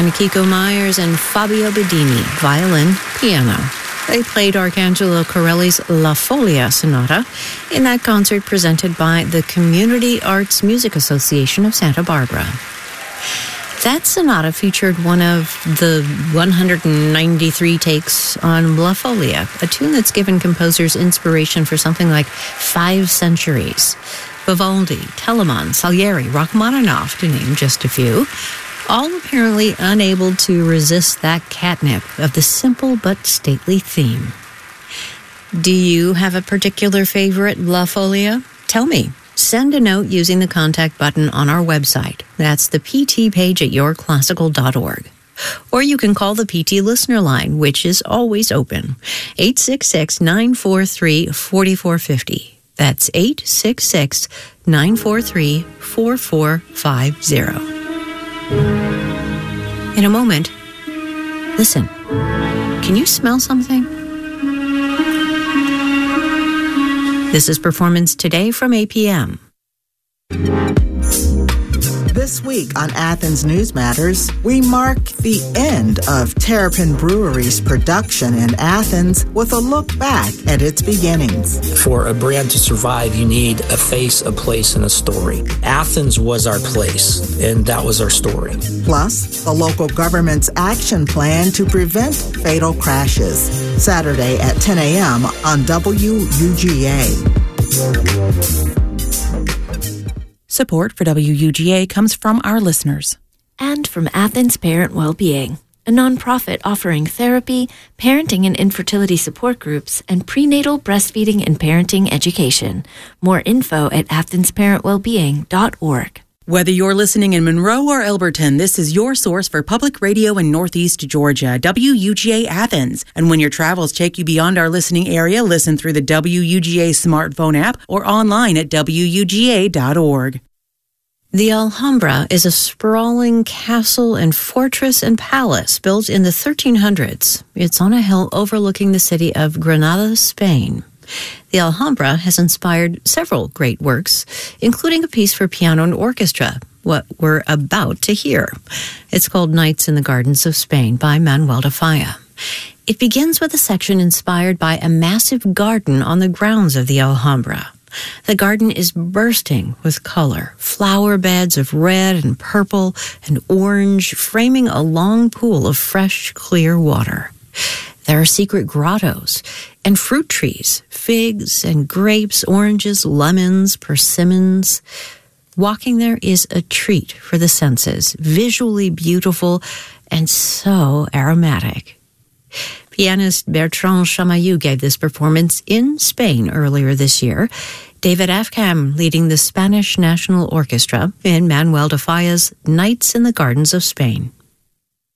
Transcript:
and Kiko Myers and Fabio Bedini, violin, piano. They played Arcangelo Corelli's La Folia Sonata in that concert presented by the Community Arts Music Association of Santa Barbara. That sonata featured one of the 193 takes on La Folia, a tune that's given composers inspiration for something like 5 centuries. Vivaldi, Telemann, Salieri, Rachmaninoff, to name just a few, all apparently unable to resist that catnip of the simple but stately theme. Do you have a particular favorite La Folia? Tell me. Send a note using the contact button on our website. That's the PT page at yourclassical.org. Or you can call the PT listener line, which is always open, 866-943-4450. That's 866-943-4450. In a moment, listen. Can you smell something? This is Performance Today from APM. This week on Athens News Matters, we mark the end of Terrapin Brewery's production in Athens with a look back at its beginnings. For a brand to survive, you need a face, a place, and a story. Athens was our place, and that was our story. Plus, the local government's action plan to prevent fatal crashes. Saturday at 10 a.m. on WUGA. Support for WUGA comes from our listeners. And from Athens Parent Wellbeing, a nonprofit offering therapy, parenting and infertility support groups, and prenatal breastfeeding and parenting education. More info at athensparentwellbeing.org. Whether you're listening in Monroe or Elberton, this is your source for public radio in Northeast Georgia, WUGA Athens. And when your travels take you beyond our listening area, listen through the WUGA smartphone app or online at WUGA.org. The Alhambra is a sprawling castle and fortress and palace built in the 1300s. It's on a hill overlooking the city of Granada, Spain. The Alhambra has inspired several great works, including a piece for piano and orchestra, what we're about to hear. It's called Nights in the Gardens of Spain by Manuel de Falla. It begins with a section inspired by a massive garden on the grounds of the Alhambra. The garden is bursting with color, flower beds of red and purple and orange framing a long pool of fresh, clear water. There are secret grottos and fruit trees, figs and grapes, oranges, lemons, persimmons. Walking there is a treat for the senses, visually beautiful and so aromatic. Pianist Bertrand Chamayou gave this performance in Spain earlier this year. David Afkham leading the Spanish National Orchestra in Manuel de Falla's Nights in the Gardens of Spain.